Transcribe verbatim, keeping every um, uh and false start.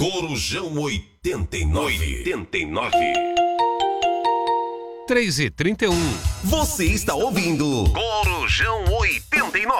Corujão oitenta e nove. oitenta e nove. três e trinta e um. Você está ouvindo Corujão oitenta e nove.